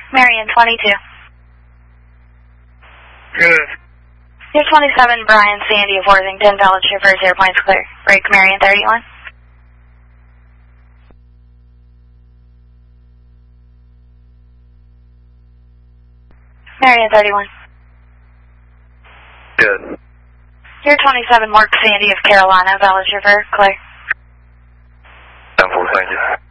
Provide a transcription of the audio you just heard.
Marion 22. Good. You're 27, Brian Sandy of Worthington, Village Troopers, airplane's clear. Break Marion 31. Marion 31. Good. You're 27, Mark Sandy of Carolina, Village River, clear. 10-4, thank you.